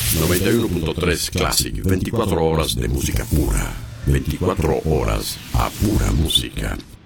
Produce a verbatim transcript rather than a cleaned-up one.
noventa y uno punto tres Classic, veinticuatro horas de música pura, veinticuatro horas a pura música.